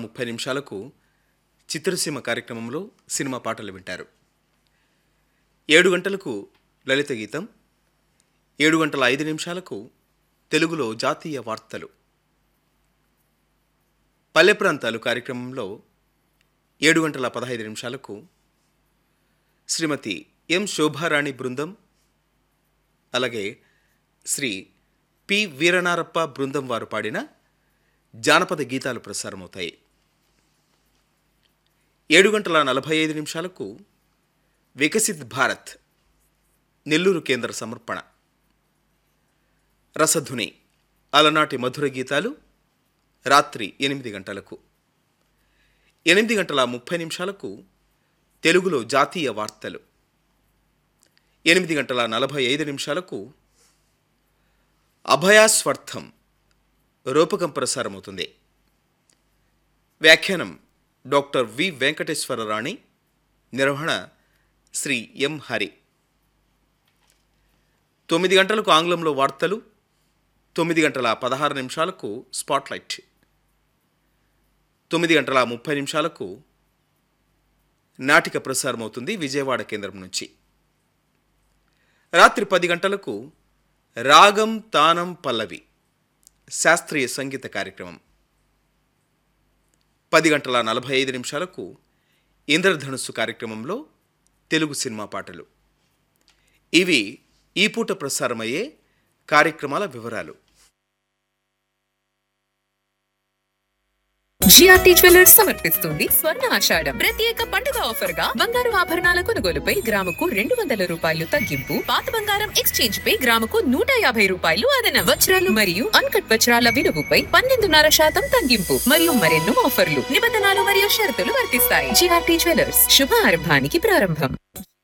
30 చిత్రసీమ కార్యక్రమంలో సినిమా పాటలు వింటారు. 7 గంటలకు లలిత గీతం, 7:05 తెలుగులో జాతీయ వార్తలు. పల్లె ప్రాంతాలు కార్యక్రమంలో 7:15 శ్రీమతి ఎం శోభారాణి బృందం, అలాగే శ్రీ పి వీరనారప్ప బృందం వారు పాడిన జానపద గీతాలు ప్రసారమవుతాయి. 7:45 వికసిత్ భారత్ నెల్లూరు కేంద్ర సమర్పణ. రసధుని అలనాటి మధుర గీతాలు రాత్రి 8 గంటలకు. 8:30 తెలుగులో జాతీయ వార్తలు. 8:45 అభయాస్వర్థం రూపకం ప్రసారమవుతుంది. వ్యాఖ్యానం డాక్టర్ వి వెంకటేశ్వరరాణి, నిర్వహణ శ్రీ ఎం హరి. 9 గంటలకు ఆంగ్లంలో వార్తలు. 9:16 స్పాట్లైట్. 9:30 నాటిక ప్రసారమవుతుంది విజయవాడ కేంద్రం నుంచి. రాత్రి 10 గంటలకు రాగం తానం పల్లవి శాస్త్రీయ సంగీత కార్యక్రమం. 10:45 ఇంద్రధనుస్సు కార్యక్రమంలో తెలుగు సినిమా పాటలు. ఇవి ఈ పూట ప్రసారమయ్యే కార్యక్రమాల వివరాలు. జిఆర్టీ జ్యువెలర్స్ సమర్పిస్తుంది స్వర్ణ ఆషాఢం ప్రత్యేక పండుగ ఆఫర్ గా బంగారు ఆభరణాల కొనుగోలుపై గ్రాముకు 200 రూపాయలు తగ్గింపు, పాత బంగారం ఎక్స్చేంజ్ పై గ్రాముకు 150 రూపాయలు అదనం, వజ్రాలు మరియు అన్కట్ వజ్రాల విలువపై 12.5% తగ్గింపు మరియు మరెన్నో ఆఫర్లు. నిబంధనలు మరియు షరతులు వర్తిస్తాయి. జిఆర్టీ జ్యువెలర్స్, శుభ ఆరంభానికి ప్రారంభం.